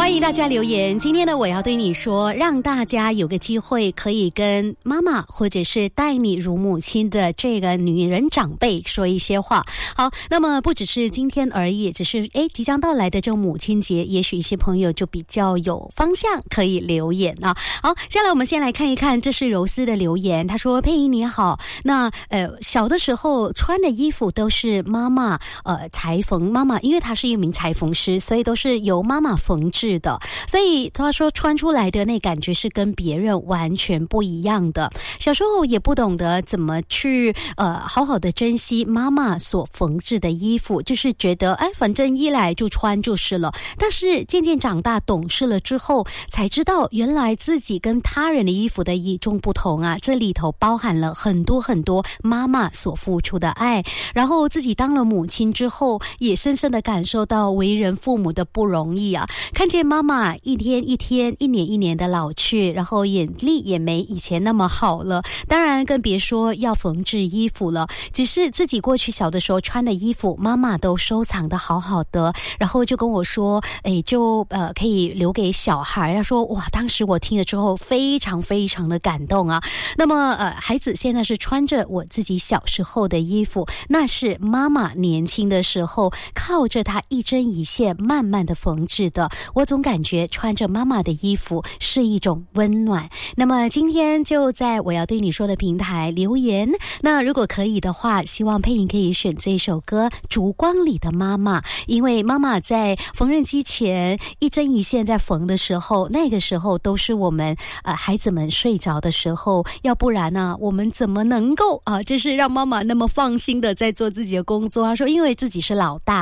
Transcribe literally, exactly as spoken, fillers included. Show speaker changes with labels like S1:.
S1: 欢迎大家留言。今天呢，我要对你说，让大家有个机会可以跟妈妈或者是待你如母亲的这个女人长辈说一些话。好，那么不只是今天而已，只是诶即将到来的这种母亲节，也许一些朋友就比较有方向可以留言啊。好，接下来我们先来看一看，这是柔丝的留言，她说：佩仪你好，那呃小的时候穿的衣服都是妈妈呃裁缝，妈妈因为她是一名裁缝师，所以都是由妈妈缝制的，所以他说穿出来的那感觉是跟别人完全不一样的。小时候也不懂得怎么去呃好好的珍惜妈妈所缝制的衣服，就是觉得哎反正一来就穿就是了。但是渐渐长大懂事了之后，才知道原来自己跟他人的衣服的与众不同啊，这里头包含了很多很多妈妈所付出的爱。然后自己当了母亲之后，也深深的感受到为人父母的不容易啊，看见妈妈一天一天一年一年的老去，然后眼力也没以前那么好了，当然更别说要缝制衣服了，只是自己过去小的时候穿的衣服妈妈都收藏的好好的，然后就跟我说诶就呃可以留给小孩。他说哇，当时我听了之后非常非常的感动啊。那么呃孩子现在是穿着我自己小时候的衣服，那是妈妈年轻的时候靠着她一针一线慢慢的缝制的，我总感觉穿着妈妈的衣服是一种温暖。那么今天就在我要对你说的平台留言，那如果可以的话，希望佩莹可以选这首歌《烛光里的妈妈》，因为妈妈在缝纫机前一针一线在缝的时候，那个时候都是我们呃孩子们睡着的时候，要不然呢、啊、我们怎么能够啊、呃、就是让妈妈那么放心的在做自己的工作。她说因为自己是老大，